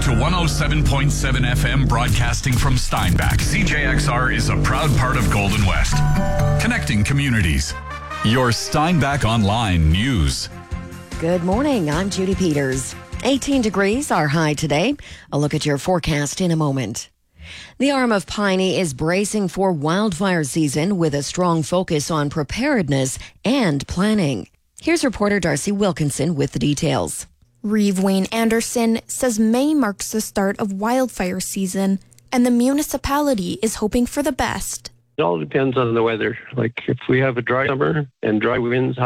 to 107.7 FM broadcasting from Steinbach. CJXR is a proud part of Golden West, connecting communities. Your Steinbach Online News. Good morning. I'm Judy Peters. 18 degrees are high today. A look at your forecast in a moment. The Arm of Piney is bracing for wildfire season with a strong focus on preparedness and planning. Here's reporter Darcy Wilkinson with the details. Reeve Wayne Anderson says May marks the start of wildfire season, and the municipality is hoping for the best. It all depends on the weather. Like if we have a dry summer and dry winds,